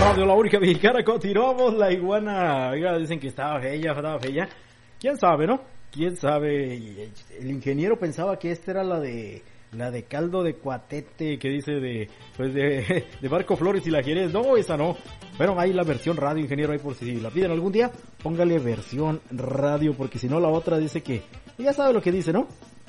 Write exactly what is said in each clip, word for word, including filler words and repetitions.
Radio La Única Mexicana, continuamos. La iguana, oiga, dicen que estaba fea, estaba fea. ¿Quién sabe, no? ¿Quién sabe? El ingeniero pensaba que esta era la de la de caldo de cuatete, que dice de pues de, de Marco Flores y la Jerez. No, esa no. Bueno, hay la versión radio, ingeniero, ahí por si la piden algún día, póngale versión radio, porque si no la otra dice que ya sabe lo que dice, ¿no?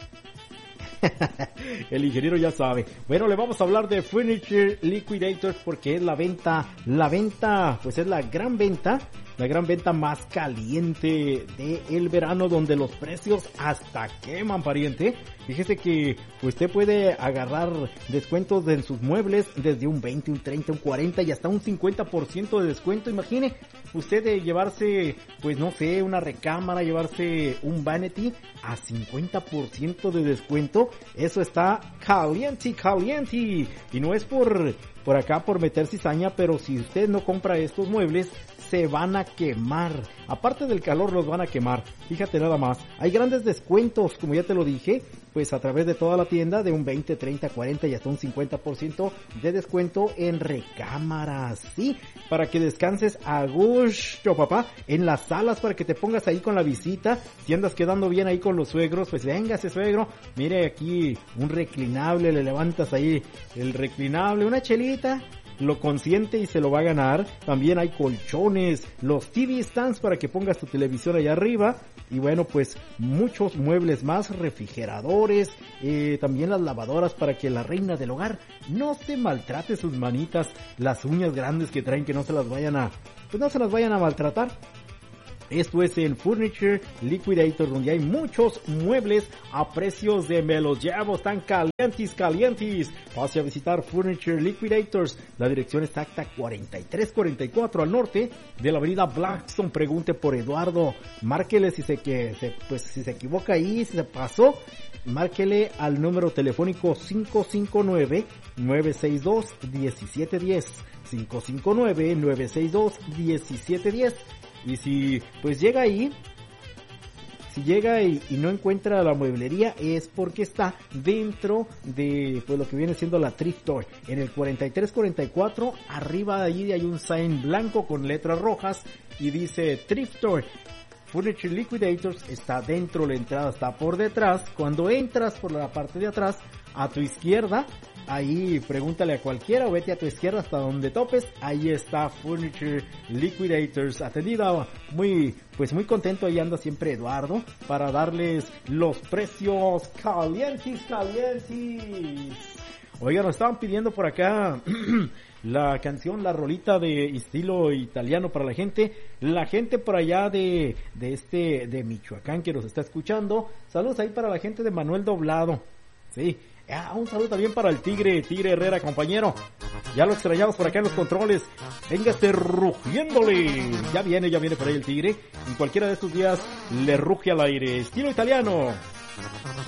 El ingeniero ya sabe. Bueno, le vamos a hablar de Furniture Liquidators porque es la venta, la venta, pues es la gran venta, la gran venta más caliente del verano, donde los precios hasta queman, pariente. Fíjese que usted puede agarrar descuentos en sus muebles desde un veinte, un treinta, un cuarenta y hasta un cincuenta por ciento de descuento. Imagine usted de llevarse, pues no sé, una recámara, llevarse un vanity a cincuenta por ciento de descuento. Eso está caliente, caliente. Y no es por, por acá por meter cizaña, pero si usted no compra estos muebles, se van a quemar. Aparte del calor, los van a quemar. Fíjate nada más. Hay grandes descuentos, como ya te lo dije, pues a través de toda la tienda, de un veinte, treinta, cuarenta y hasta un cincuenta por ciento de descuento en recámaras. Sí, para que descanses a gusto, papá. En las salas, para que te pongas ahí con la visita. Si andas quedando bien ahí con los suegros, pues véngase, suegro. Mire aquí un reclinable, le levantas ahí el reclinable, una chelita. Lo consiente y se lo va a ganar. También hay colchones, los T V stands para que pongas tu televisión allá arriba. Y bueno, pues muchos muebles más, refrigeradores, eh, también las lavadoras para que la reina del hogar no se maltrate sus manitas, las uñas grandes que traen, que no se las vayan a, pues no se las vayan a maltratar. Esto es en Furniture Liquidator, donde hay muchos muebles a precios de me los llevo, tan calientes, calientes. Pase a visitar Furniture Liquidators. La dirección exacta cuarenta y tres cuarenta y cuatro al norte de la avenida Blackstone. Pregunte por Eduardo. Márquele si se, que, se, pues, si se equivoca ahí, si se pasó. Márquele al número telefónico cinco cinco nueve, nueve seis dos, uno siete uno cero. cinco cinco nueve, nueve seis dos, uno siete uno cero. Y si pues llega ahí, si llega y, y no encuentra la mueblería, es porque está dentro de pues lo que viene siendo la Thrift Store. En el cuarenta y tres cuarenta y cuatro, arriba de allí hay un sign blanco con letras rojas y dice Thrift Store. Furniture Liquidators está dentro, la entrada está por detrás. Cuando entras por la parte de atrás, a tu izquierda, ahí pregúntale a cualquiera o vete a tu izquierda hasta donde topes, ahí está Furniture Liquidators, atendida muy, pues muy contento, ahí anda siempre Eduardo, para darles los precios calientes, calientes. Oigan, nos estaban pidiendo por acá la canción, la rolita de estilo italiano para la gente, la gente por allá de, de este, de Michoacán que nos está escuchando. Saludos ahí para la gente de Manuel Doblado, sí. Ah, un saludo también para el Tigre, Tigre Herrera, compañero. Ya lo extrañamos por acá en los controles. Véngase rugiéndole. Ya viene, ya viene por ahí el Tigre. En cualquiera de estos días le ruge al aire. Estilo italiano.